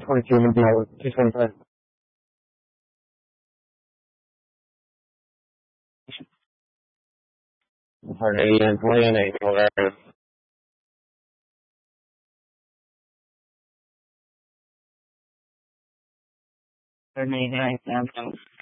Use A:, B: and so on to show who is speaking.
A: 22 miles an hour, 225. 180 and 20 and 8, whatever.
B: $189,000.